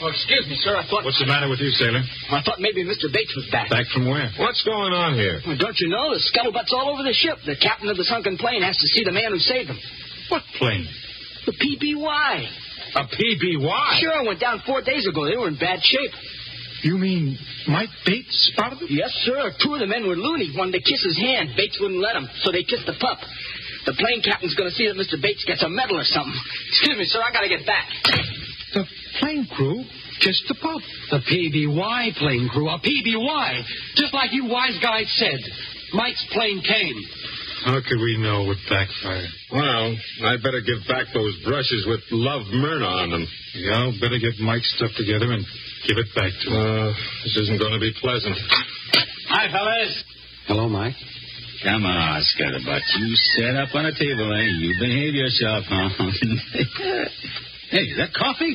excuse me, sir. I thought... What's the matter with you, sailor? I thought maybe Mr. Bates was back. Back from where? What's going on here? Well, don't you know? The scuttlebutt's all over the ship. The captain of the sunken plane has to see the man who saved him. What plane? The PBY. A PBY? Sure, went down 4 days ago. They were in bad shape. You mean Mike Bates spotted it? Yes, sir. 2 of the men were loony. Wanted to kiss his hand. Bates wouldn't let them, so they kissed the pup. The plane captain's going to see that Mr. Bates gets a medal or something. Excuse me, sir. I got to get back. The plane crew kissed the pup. The PBY plane crew. A PBY. Just like you wise guys said. Mike's plane came. How could we know it would backfire? Well, I'd better give back those brushes with Love Myrna on them. Yeah, better get Mike's stuff together and give it back to him. This isn't going to be pleasant. Hi, fellas. Hello, Mike. Come on, Scuttlebutt. You sit up on a table, eh? You behave yourself, huh? Hey, is that coffee?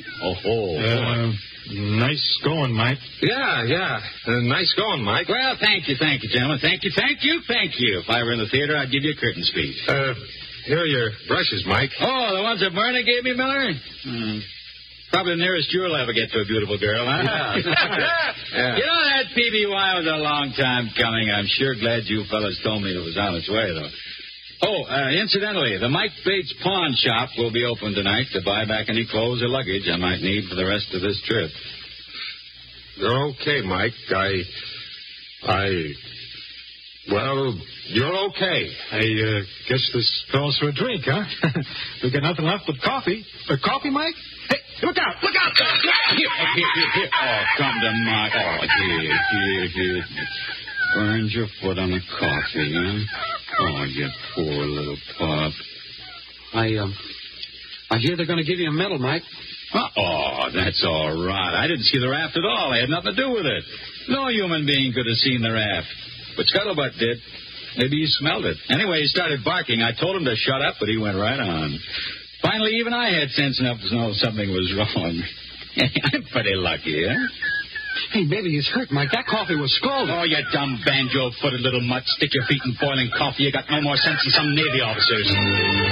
Nice going, Mike. Yeah. Nice going, Mike. Well, thank you, gentlemen. Thank you. If I were in the theater, I'd give you a curtain speech. Here are your brushes, Mike. Oh, the ones that Myrna gave me, Miller? Probably the nearest you'll ever get to a beautiful girl, huh? Yeah. You know, that PBY was a long time coming. I'm sure glad you fellas told me it was on its way, though. Oh, incidentally, the Mike Bates Pawn Shop will be open tonight to buy back any clothes or luggage I might need for the rest of this trip. You're okay, Mike. Well, you're okay. I guess this calls for a drink, huh? We got nothing left but coffee. Coffee, Mike? Hey, look out! Here. Oh, come to my... Oh, here. Burned your foot on the coffee, huh? Oh, you poor little pup. I hear they're going to give you a medal, Mike. Oh, that's all right. I didn't see the raft at all. I had nothing to do with it. No human being could have seen the raft. But Scuttlebutt did. Maybe he smelled it. Anyway, he started barking. I told him to shut up, but he went right on. Finally, even I had sense enough to know something was wrong. I'm pretty lucky, huh? Hey, maybe he's hurt, Mike. That coffee was scalded. Oh, you dumb banjo-footed little mutt. Stick your feet in boiling coffee. You got no more sense than some Navy officers.